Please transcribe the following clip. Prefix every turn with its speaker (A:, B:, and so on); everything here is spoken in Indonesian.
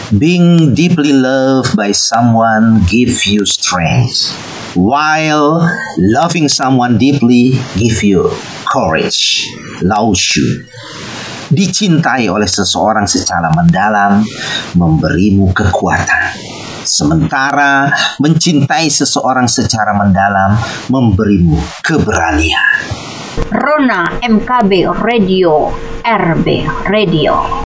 A: Being deeply loved by someone gives you strength, while loving someone deeply gives you courage, laushu. Dicintai oleh seseorang secara mendalam memberimu kekuatan, sementara mencintai seseorang secara mendalam memberimu keberanian.
B: Rona MKB Radio, RB Radio.